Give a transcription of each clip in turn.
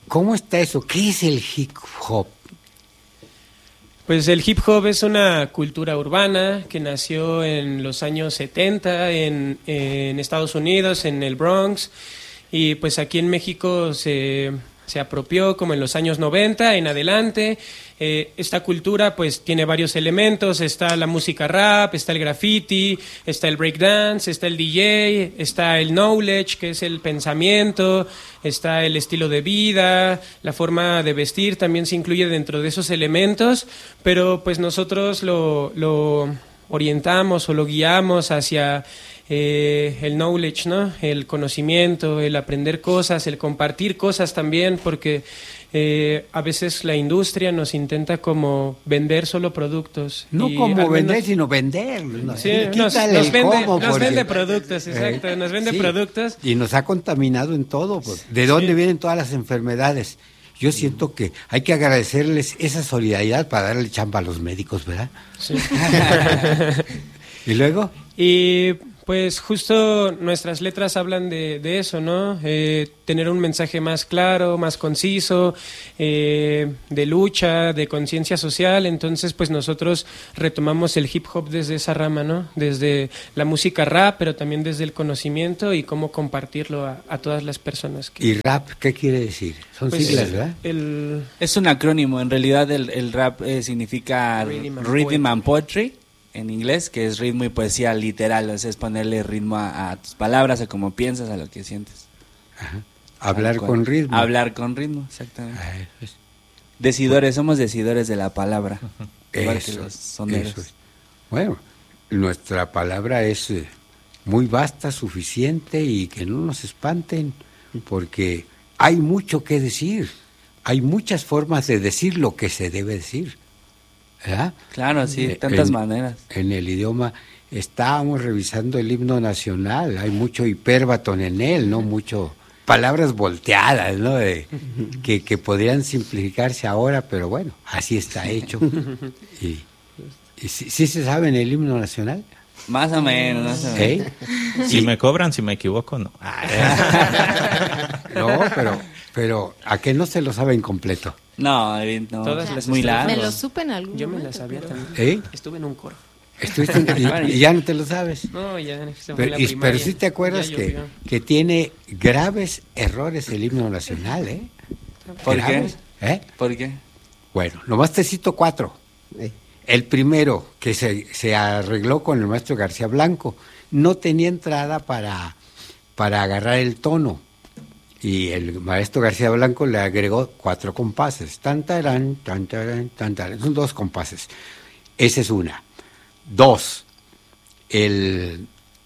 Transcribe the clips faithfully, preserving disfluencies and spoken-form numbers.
¿Cómo está eso? ¿Qué es el hip hop? Pues el hip hop es una cultura urbana que nació en los años setenta en, en Estados Unidos, en el Bronx, y pues aquí en México se, se apropió como en los años noventa en adelante. Eh, esta cultura pues tiene varios elementos, está la música rap, está el graffiti, está el breakdance, está el D J, está el knowledge, que es el pensamiento, está el estilo de vida, la forma de vestir también se incluye dentro de esos elementos, pero pues nosotros lo, lo orientamos o lo guiamos hacia eh, el knowledge, ¿no? El conocimiento, el aprender cosas, el compartir cosas también, porque Eh, a veces la industria nos intenta como vender solo productos. No y como vender, menos, sino vender. ¿No? Sí, nos, nos, vende, nos vende productos, exacto, eh, nos vende sí, productos. Y nos ha contaminado en todo. Pues. ¿De dónde sí. vienen todas las enfermedades? Yo siento que hay que agradecerles esa solidaridad para darle chamba a los médicos, ¿verdad? Sí. ¿Y luego? Y pues justo nuestras letras hablan de, de eso, ¿no? Eh, tener un mensaje más claro, más conciso, eh, de lucha, de conciencia social. Entonces, pues nosotros retomamos el hip hop desde esa rama, ¿no? Desde la música rap, pero también desde el conocimiento y cómo compartirlo a, a todas las personas. Que... ¿Y rap qué quiere decir? Son pues siglas, ¿verdad? El... Es un acrónimo. En realidad el, el rap eh, significa Rhythm and, Rhythm and Poetry. En inglés, que es ritmo y poesía literal, o sea, es ponerle ritmo a, a tus palabras, a cómo piensas, a lo que sientes. Ajá. Hablar con ritmo. Hablar con ritmo, exactamente. Ay, pues, decidores, somos decidores de la palabra, igual eso, que los soneros. Eso. Bueno, nuestra palabra es eh, muy vasta, suficiente y que no nos espanten, porque hay mucho que decir, hay muchas formas de decir lo que se debe decir. ¿verdad? Claro, sí, de tantas en, maneras. En el idioma, estábamos revisando el himno nacional, hay mucho hipérbaton en él, ¿no? Mucho palabras volteadas, ¿no? De, que, que podrían simplificarse ahora, pero bueno, así está hecho. Y, y sí, ¿sí se sabe en el himno nacional? Más o menos, más o menos. ¿Eh? Si me cobran, si me equivoco, no. No, pero, pero ¿a qué no se lo saben completo? No, no, todas es muy largo. Me lo supe en algún Yo me momento, la sabía pero... también. ¿Eh? Estuve en un coro. Estuviste en, y, y ya no te lo sabes. No, ya se fue Pero, la y, primaria. pero sí te acuerdas que, que tiene graves errores el himno nacional, ¿eh? ¿Por graves, qué? ¿eh? ¿Por qué? Bueno, nomás te cito cuatro. ¿eh? El primero, que se, se arregló con el maestro García Blanco, no tenía entrada para, para agarrar el tono. Y el maestro García Blanco le agregó cuatro compases. Tan, tarán, tan, tarán, tan, tarán. Son dos compases. Esa es una. Dos, el,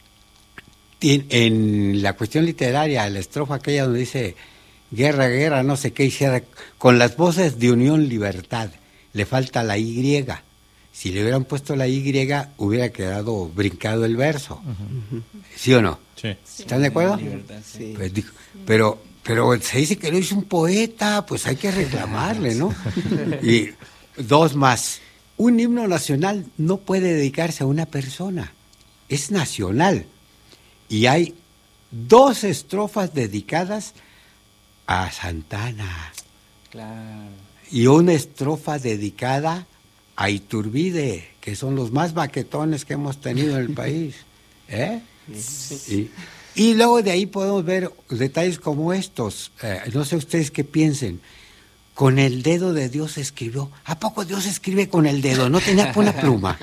en la cuestión literaria, la estrofa aquella donde dice guerra, guerra, no sé qué, hiciera, con las voces de unión, libertad, le falta la Y. Si le hubieran puesto la Y, hubiera quedado brincado el verso. Uh-huh. ¿Sí o no? Sí. ¿Están de acuerdo? Libertad, sí. Pues, dijo, pero, pero se dice que lo hizo un poeta, pues hay que reclamarle, ¿no? Y dos más. Un himno nacional no puede dedicarse a una persona, es nacional. Y hay dos estrofas dedicadas a Santana. Claro. Y una estrofa dedicada a Iturbide, que son los más baquetones que hemos tenido en el país. ¿Eh? Sí. Y, y luego de ahí podemos ver detalles como estos. Eh, no sé ustedes qué piensen. Con el dedo de Dios escribió. ¿A poco Dios escribe con el dedo? No tenía una pluma.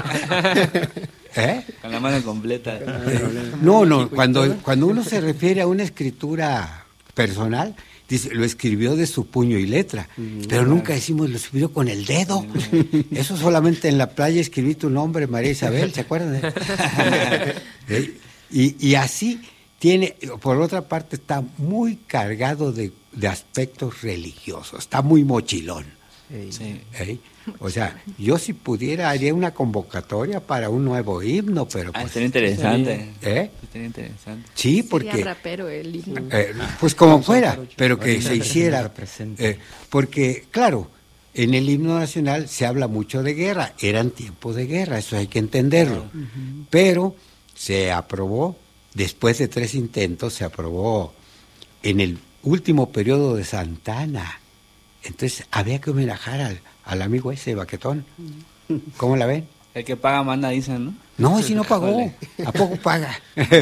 ¿Eh? Con la mano completa. Eh, no, no. Cuando, cuando uno se refiere a una escritura personal, dice, lo escribió de su puño y letra. Pero nunca decimos, lo escribió con el dedo. Eso solamente en la playa escribí tu nombre, María Isabel, ¿se acuerdan? ¿Eh? y, y así tiene, por otra parte, está muy cargado de, de aspectos religiosos, está muy mochilón. Sí. ¿Eh? O sea, yo si pudiera haría una convocatoria para un nuevo himno, pero Ah, pues, sería interesante. ¿eh? Sería interesante. Sí, porque Sería rapero el himno. eh, pues como fuera, pero que se hiciera, eh, porque claro, en el himno nacional se habla mucho de guerra, eran tiempos de guerra, eso hay que entenderlo, uh-huh. Pero se aprobó, después de tres intentos, se aprobó en el último periodo de Santana. Entonces había que homenajear al, al amigo ese, Baquetón. ¿Cómo la ven? El que paga manda, dicen, ¿no? No, si no pagó. ¿A poco paga?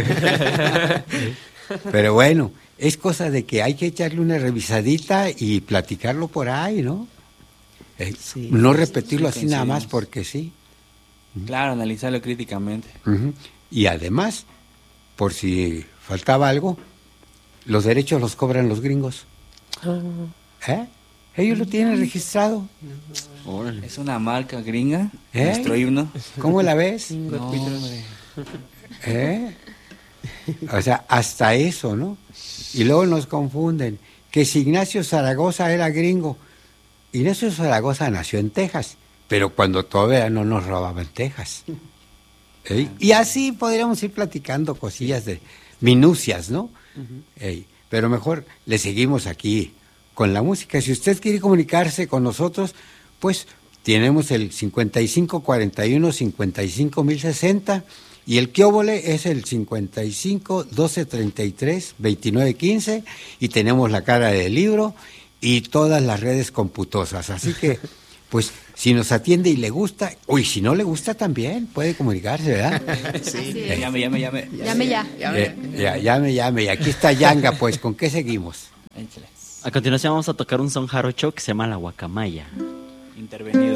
Pero bueno, es cosa de que hay que echarle una revisadita y platicarlo por ahí, ¿no? Eh, Sí, no sí, repetirlo sí, así nada más coincidimos. porque sí. Claro, analizarlo críticamente. Uh-huh. Y además, por si faltaba algo, los derechos los cobran los gringos. ¿Eh? Ellos lo tienen registrado. Órale. Es una marca gringa, ¿Eh? nuestro himno. ¿Cómo la ves? No, hombre. ¿Eh? O sea, hasta eso, ¿no? Y luego nos confunden, que si Ignacio Zaragoza era gringo. Ignacio Zaragoza nació en Texas, pero cuando todavía no nos robaban Texas. ¿Eh? Y así podríamos ir platicando cosillas de minucias, ¿no? Eh, pero mejor le seguimos aquí con la música. Si usted quiere comunicarse con nosotros, pues tenemos el cincuenta y cinco cuarenta y uno cincuenta y cinco mil sesenta y el Quióbole es el cincuenta y cinco doce treinta y tres veintinueve quince y tenemos la cara del libro y todas las redes computosas. Así que, pues, si nos atiende y le gusta, uy, si no le gusta también, puede comunicarse, ¿verdad? Sí. Llame, llame, llame. Llame ya. Eh, ya, llame, llame. Y aquí está Yanga, pues, ¿con qué seguimos? Échale. A continuación vamos a tocar un son jarocho que se llama La Guacamaya. Intervenido.